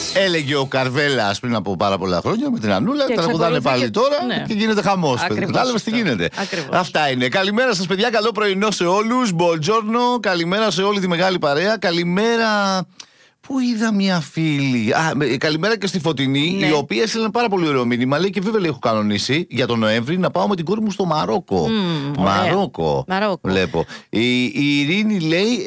Έλεγε ο Καρβέλας πριν από πάρα πολλά χρόνια με την Ανούλα. Τραγουδάνε πάλι τώρα και γίνεται χαμός. Κατάλαβες τι γίνεται. Αυτά είναι. Καλημέρα σας, παιδιά. Καλό πρωινό σε όλους. Μπολτζόρνο. Καλημέρα σε όλη τη μεγάλη παρέα. Καλημέρα. Πού είδα μια φίλη. Καλημέρα και στη Φωτεινή, η οποία έστειλε ένα πάρα πολύ ωραίο μήνυμα. Λέει και βέβαια έχω κανονίσει για τον Νοέμβρη να πάω με την κόρη μου στο Μαρόκο. Μαρόκο. Βλέπω. Η Ειρήνη λέει.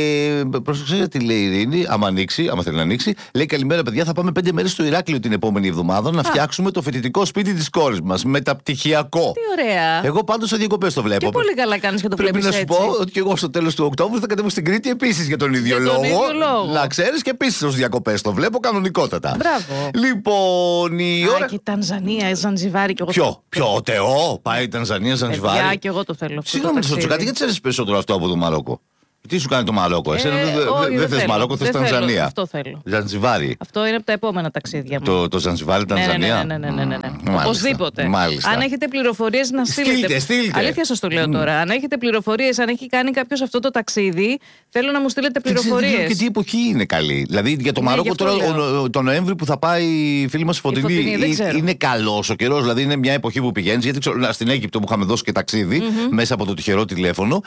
Προσεξέ τι λέει η Ειρήνη. Άμα θέλει να ανοίξει. Λέει καλημέρα, παιδιά. Θα πάμε 5 μέρες στο Ηράκλειο την επόμενη εβδομάδα να φτιάξουμε το φοιτητικό σπίτι της κόρης μας. Μεταπτυχιακό. Τι ωραία. Εγώ πάντως σε διακοπές το βλέπω. Και πολύ καλά κάνεις και το βλέπεις. Πρέπει να σου πω ότι και εγώ στο τέλος του Οκτώβρη θα κατέβω στην Κρήτη επίσης για τον ίδιο λόγο. Να ξέρεις. Και επίσης ως διακοπές το βλέπω κανονικότατα. Μπράβο. Λοιπόν, η ώρα. Και Τανζανία, Ζανζιβάρι και εγώ. Ποιο, ο Τεό, πάει η Τανζανία, Ζανζιβάρι. Και εγώ το θέλω. Συγγνώμη, κάτι, γιατί σε αρέσει περισσότερο αυτό από το Μαρόκο? Τι σου κάνει το Μαρόκο? Εσένα δεν θες Μαρόκο, θες Τανζανία. Αυτό θέλω. Ζανζιβάρι. Αυτό είναι από τα επόμενα ταξίδια μου. Το Ζανζιβάρι, Τανζανία. Ναι. Οπωσδήποτε. Μάλιστα. Αν έχετε πληροφορίες να στείλετε. Αλήθεια σας το λέω τώρα. Αν έχετε πληροφορίες, αν έχει κάνει κάποιος αυτό το ταξίδι, θέλω να μου στείλετε πληροφορίες. Και τι εποχή είναι καλή. Δηλαδή για το Μαρόκο τώρα, το Νοέμβρη που θα πάει η φίλη μας η Φωτεινή, είναι καλός ο καιρός. Δηλαδή είναι μια εποχή που πηγαίνεις. Γιατί στην Αίγυπτο που είχαμε δώσει και ταξίδι μέσα από το τυχερό τηλέφωνο,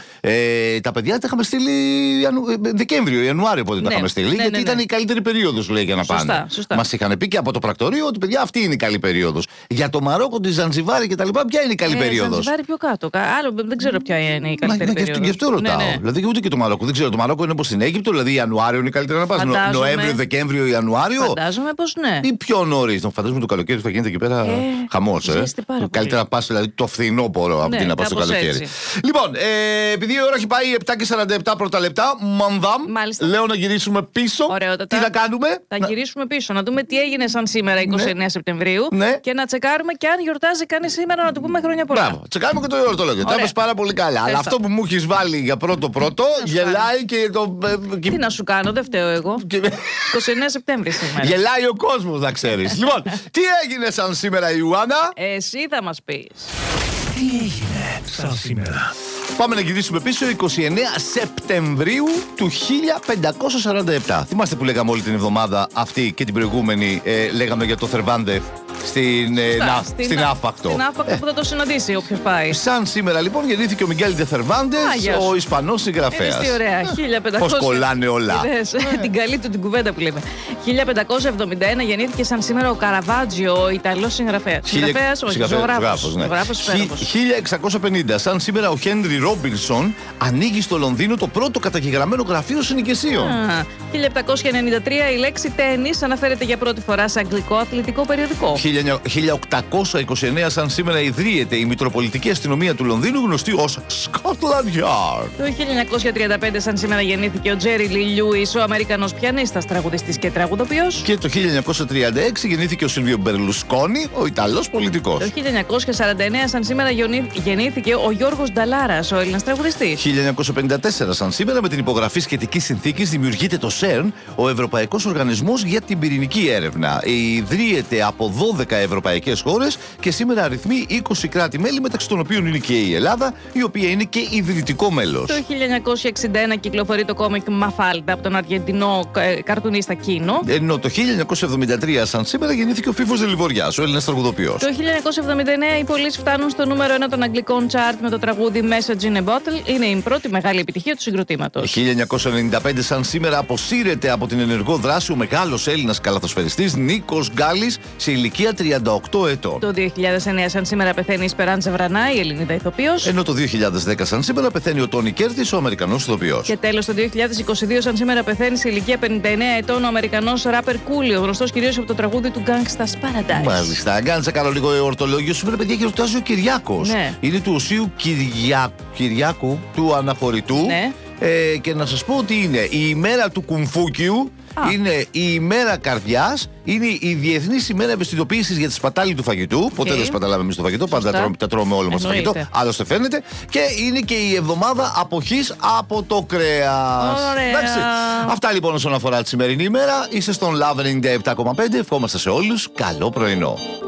τα παιδιά τα είχαμε στείλει Δεκέμβριο, Ιανουάριο πότε τα είχαμε στείλει. Γιατί ήταν η καλύτερη περίοδος, λέει, για να πάνε. Μας είχαν πει και από το πρακτορείο ότι παιδιά αυτή είναι η καλή περίοδος. Για το Μαρόκο, τη Ζανζιβάρι και τα λοιπά, ποια είναι η καλή περίοδος? Ζανζιβάρι πιο κάτω. Άλλο δεν ξέρω ποια είναι η καλύτερη περίοδος. Γι' αυτό ρωτάω. Δηλαδή ούτε και το Μαρόκο. Δεν ξέρω. Το Μαρόκο είναι όπως στην Αίγυπτο, δηλαδή Ιανουάριο είναι καλύτερα να πας. Νοέμβριο, Δεκέμβριο, Ιανουάριο. Φαντάζομαι πως ναι. Ή πιο νωρίς. Φαντάζομαι το καλοκαίρι θα γίνεται εκεί πέρα χαμός. Καλύτερα να πας δηλαδή το φθινόπωρο από την να πας το καλοκαίρι. Λοιπόν, επειδή η ώρα έχει πάει 7:47 πρώτα λεπτά. Μανδάμ, λέω να γυρίσουμε πίσω. Ωραιότατα. Τι θα κάνουμε? Θα γυρίσουμε πίσω, να δούμε τι έγινε σαν σήμερα 29 Σεπτεμβρίου και να τσεκάρουμε και αν γιορτάζει κανείς σήμερα να του πούμε χρόνια πολλά. Μπράβο, τσεκάρουμε και το εορτολόγιο. Τα είπες πάρα πολύ καλά. Αλλά αυτό που μου έχεις βάλει για πρώτο γελάει και το. Τι να σου κάνω, δεν φταίω εγώ. 29 Σεπτέμβρη σήμερα. Γελάει ο κόσμος, να ξέρεις. Λοιπόν, τι έγινε σαν σήμερα, Ιωάννα? Εσύ θα μας πεις. Τι έγινε σαν σήμερα? Πάμε να γυρίσουμε πίσω 29 Σεπτεμβρίου του 1547. Θυμάστε που λέγαμε όλη την εβδομάδα αυτή και την προηγούμενη, λέγαμε για το Θερβάντεφ στην Άφακτο. Στην Άφακτο που θα το συναντήσει όποιος πάει. Σαν σήμερα λοιπόν γεννήθηκε ο Μιγγέλ ντε Θερβάντες, ο Ισπανός συγγραφέας. Τι ωραία, 1500. Πώς κολλάνε όλα. Την καλή του την κουβέντα που λέμε. 1571 γεννήθηκε σαν σήμερα ο Καραβάτζιο, ο Ιταλός συγγραφέας. Συγγραφέας, όχι, ζωγράφος. 1650 σαν σήμερα ο Χένρι Ρόμπινσον ανοίγει στο Λονδίνο το πρώτο καταγεγραμμένο γραφείο συνοικεσίων. 1793 η λέξη τένις αναφέρεται για πρώτη φορά σε αγγλικό αθλητικό περιοδικό. 1829 σαν σήμερα ιδρύεται η Μητροπολιτική Αστυνομία του Λονδίνου, γνωστή ως Scotland Yard. Το 1935 σαν σήμερα γεννήθηκε ο Τζέρι Λι Λιούις, ο Αμερικανός πιανίστας, τραγουδιστής και τραγουδοποιός. Και το 1936 γεννήθηκε ο Σίλβιο Μπερλουσκόνι, ο Ιταλός πολιτικός. Το 1949 σαν σήμερα γεννήθηκε ο Γιώργος Νταλάρας, ο Έλληνας τραγουδιστής. 1954 σαν σήμερα με την υπογραφή σχετικής συνθήκης δημιουργείται το CERN, ο Ευρωπαϊκός Οργανισμός για την Πυρηνική Έρευνα. Ιδρύεται από 12 ευρωπαϊκές χώρες και σήμερα αριθμεί 20 κράτη-μέλη, μεταξύ των οποίων είναι και η Ελλάδα, η οποία είναι και ιδρυτικό μέλος. Το 1961 κυκλοφορεί το κόμικ Μαφάλτα από τον Αργεντινό καρτουνίστα Κίνο. Ενώ το 1973 σαν σήμερα γεννήθηκε ο Φίβος Δελιβοριάς, ο Έλληνας τραγουδοποιός. Το 1979 οι πωλήσεις φτάνουν στο νούμερο 1 των αγγλικών chart με το τραγούδι Message in a Bottle. Είναι η πρώτη μεγάλη επιτυχία του συγκροτήματος. 1995 σαν σήμερα αποσύρεται από την ενεργό δράση ο μεγάλος Έλληνας καλαθοσφαιριστής Νίκος Γκάλης σε ηλικία 38 ετών. Το 2009 σαν σήμερα πεθαίνει η Σπεράντζα Βρανά, η Ελληνίδα ηθοποιός. Ενώ το 2010 σαν σήμερα πεθαίνει ο Τόνι Κέρτις, ο Αμερικανός ηθοποιός. Και τέλος το 2022 σαν σήμερα πεθαίνει σε ηλικία 59 ετών ο Αμερικανός ράπερ Κούλιο, γνωστός κυρίως από το τραγούδι του Gangsta's Paradise. Μάλιστα, κάνεις καλό λίγο εορτολόγιο. Σήμερα, παιδιά, γιορτάζει ο Κυριάκος. Ναι. Είναι του Οσίου Κυριάκου, του Αναχωρητού. Ναι. Και να σας πω ότι είναι η ημέρα του Κουμφούκιου, είναι η ημέρα καρδιάς, είναι η διεθνής ημέρα ευαισθητοποίησης για τη σπατάλη του φαγητού. Ποτέ δεν σπαταλάμε εμείς το φαγητό, πάντα τα τρώμε όλο μας το φαγητό. Άλλωστε φαίνεται. Και είναι και η εβδομάδα αποχής από το κρέας. Εντάξει. Αυτά λοιπόν όσον αφορά τη σημερινή ημέρα. Είστε στον Love 97,5. Ευχόμαστε σε όλους καλό πρωινό.